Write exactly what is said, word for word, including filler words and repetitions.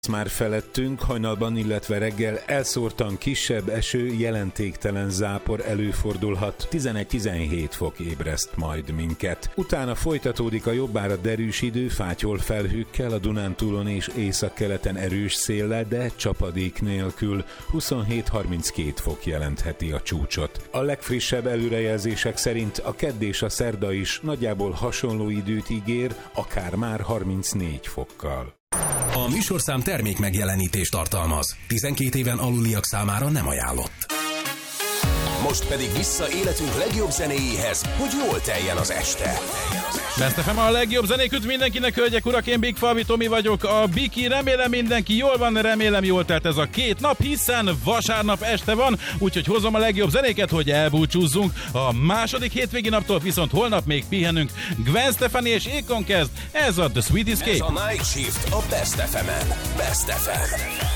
Már felettünk, hajnalban, illetve reggel elszórtan kisebb eső, jelentéktelen zápor előfordulhat, tizenegy-tizenhét fok ébreszt majd minket. Utána folytatódik a jobbára derűs idő, fátyol felhőkkel, a Dunántúlon és északkeleten erős széllel, de csapadék nélkül. huszonhét-harminckét fok jelentheti a csúcsot. A legfrissebb előrejelzések szerint a kedd és a szerda is nagyjából hasonló időt ígér, akár már harmincnégy fokkal. A műsorszám termék megjelenítést tartalmaz. tizenkét éven aluliak számára nem ajánlott. Most pedig vissza életünk legjobb zenéjéhez, hogy jól teljen az este. Best ef em a legjobb zenék üt mindenkinek, hölgyek, urak, én Big Fabi Tomi vagyok, a Biki, remélem mindenki jól van, remélem jól telt ez a két nap, hiszen vasárnap este van, úgyhogy hozom a legjobb zenéket, hogy elbúcsúzzunk. A második hétvégi naptól viszont holnap még pihenünk. Gwen Stefani és Akon kezd, ez a The Sweet Escape. Ez a Night Shift a Best ef emen. Best ef em.